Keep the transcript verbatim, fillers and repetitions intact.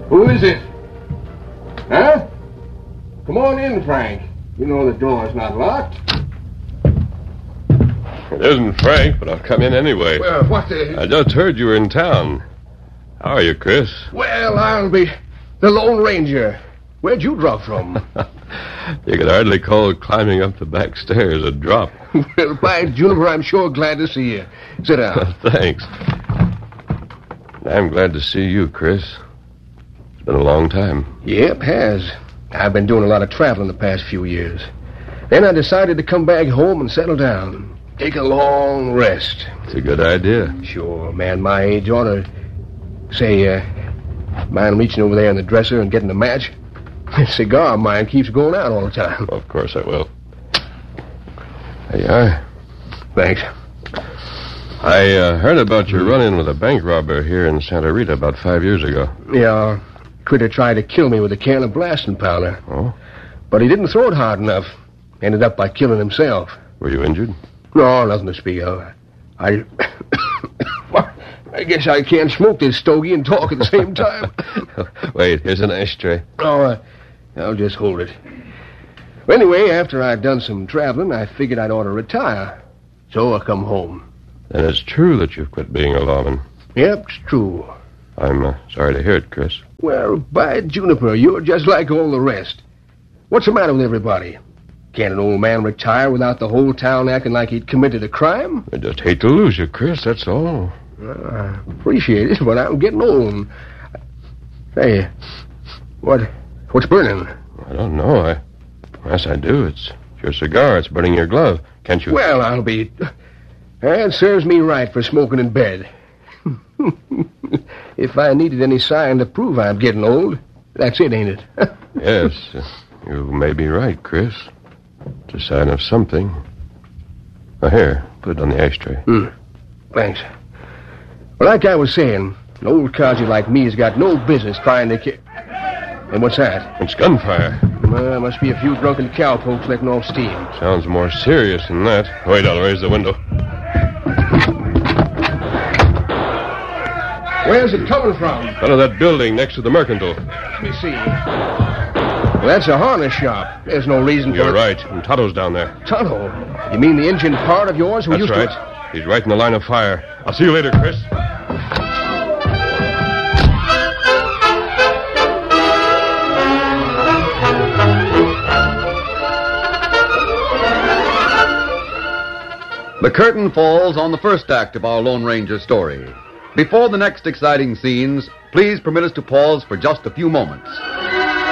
Who is it? Huh? Come on in, Frank. You know the door's not locked. It isn't Frank, but I'll come in anyway. Well, what the... I just heard you were in town. How are you, Chris? Well, I'll be the Lone Ranger. Where'd you drop from? You could hardly call climbing up the back stairs a drop. Well, by Juniper, I'm sure glad to see you. Sit down. Thanks. I'm glad to see you, Chris. It's been a long time. Yep, has. I've been doing a lot of traveling the past few years. Then I decided to come back home and settle down. Take a long rest. It's a good idea. Sure, a man my age ought to... Say, uh, mind reaching over there in the dresser and getting a match? The cigar of mine keeps going out all the time. Well, of course I will. There you are. Thanks. I uh, heard about your run-in with a bank robber here in Santa Rita about five years ago. Yeah, critter tried to kill me with a can of blasting powder. Oh? But he didn't throw it hard enough. Ended up by killing himself. Were you injured? No, nothing to speak of. I... I guess I can't smoke this stogie and talk at the same time. Wait, here's an ashtray. Oh, uh, I'll just hold it. Well, anyway, after I'd done some traveling, I figured I'd ought to retire. So I come home. And it's true that you've quit being a lawman. Yep, it's true. I'm uh, sorry to hear it, Chris. Well, by Juniper, you're just like all the rest. What's the matter with everybody? Can't an old man retire without the whole town acting like he'd committed a crime? I just hate to lose you, Chris, that's all. Well, I appreciate it, but I'm getting old. Hey, what, what's burning? I don't know. I, yes, I do. It's your cigar. It's burning your glove. Can't you... Well, I'll be... That serves me right for smoking in bed. If I needed any sign to prove I'm getting old, that's it, ain't it? Yes, you may be right, Chris. It's a sign of something. Oh, here, put it on the ashtray. Hmm. Thanks. Well, like I was saying, an old codger like me has got no business trying to ki... And what's that? It's gunfire. Uh, must be a few drunken cowpokes letting off steam. Sounds more serious than that. Wait, I'll raise the window. Where's it coming from? Out of that building next to the Mercantile. Let me see. Well, that's a harness shop. There's no reason for... You're right. And Tonto's down there. Tonto? You mean the engine part of yours who That's used right. to... He's right in the line of fire. I'll see you later, Chris. The curtain falls on the first act of our Lone Ranger story. Before the next exciting scenes, please permit us to pause for just a few moments.